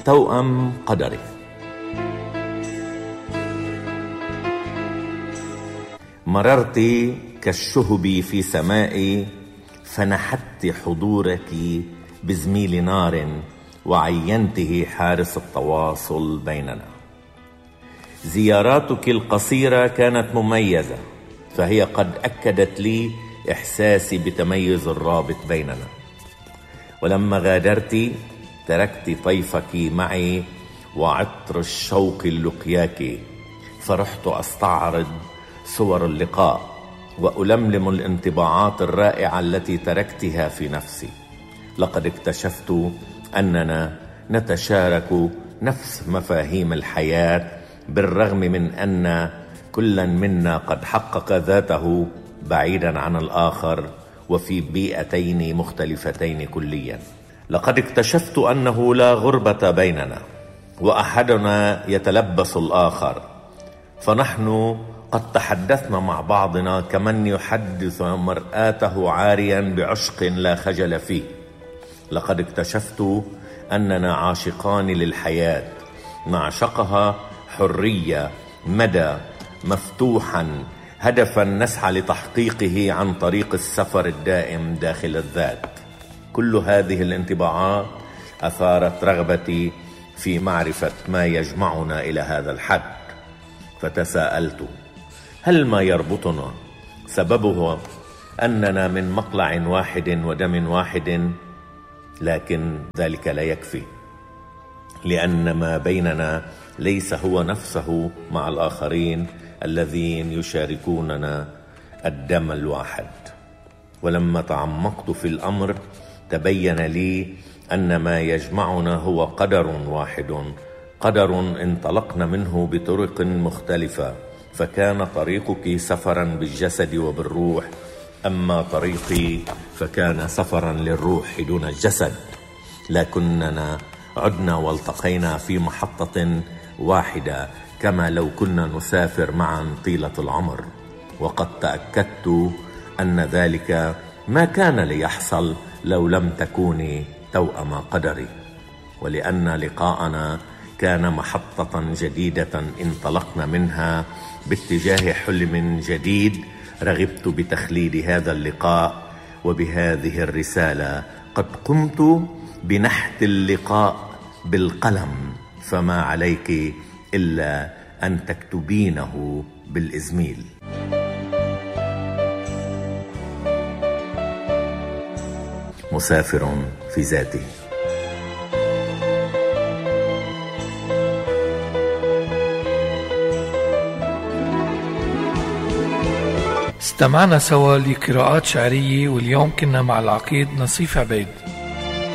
توأم قدري. مررت كالشهب في سمائي، فنحت حضورك بزميل نار، وعينته حارس التواصل بيننا. زياراتك القصيرة كانت مميزة، فهي قد أكدت لي إحساسي بتميز الرابط بيننا. ولما غادرت تركت طيفك معي وعطر الشوق اللقياك، فرحت أستعرض صور اللقاء وألملم الانطباعات الرائعة التي تركتها في نفسي. لقد اكتشفت أننا نتشارك نفس مفاهيم الحياة، بالرغم من أن كلا منا قد حقق ذاته بعيدا عن الآخر وفي بيئتين مختلفتين كليا. لقد اكتشفت أنه لا غربة بيننا، وأحدنا يتلبس الآخر، فنحن قد تحدثنا مع بعضنا كمن يحدث مرآته عاريا بعشق لا خجل فيه. لقد اكتشفت أننا عاشقان للحياة، نعشقها حرية، مدى مفتوحا، هدفا نسعى لتحقيقه عن طريق السفر الدائم داخل الذات. كل هذه الانطباعات أثارت رغبتي في معرفة ما يجمعنا إلى هذا الحد، فتساءلت: هل ما يربطنا سببه أننا من مطلع واحد ودم واحد؟ لكن ذلك لا يكفي، لأن ما بيننا ليس هو نفسه مع الآخرين الذين يشاركوننا الدم الواحد. ولما تعمقت في الأمر تبين لي أن ما يجمعنا هو قدر واحد، قدر انطلقنا منه بطرق مختلفة، فكان طريقك سفرا بالجسد وبالروح، أما طريقي فكان سفرا للروح دون الجسد. لكننا عدنا والتقينا في محطة واحدة، كما لو كنا نسافر معا طيلة العمر. وقد تأكدت أن ذلك ما كان ليحصل لو لم تكوني توأم قدري، ولأن لقاءنا كان محطة جديدة انطلقنا منها باتجاه حلم جديد. رغبت بتخليد هذا اللقاء وبهذه الرسالة. قد قمت بنحت اللقاء بالقلم، فما عليك إلا أن تكتبينه بالإزميل. مسافر في ذاته. استمعنا سوا لقراءات شعرية، واليوم كنا مع العقيد نصيف عبيد.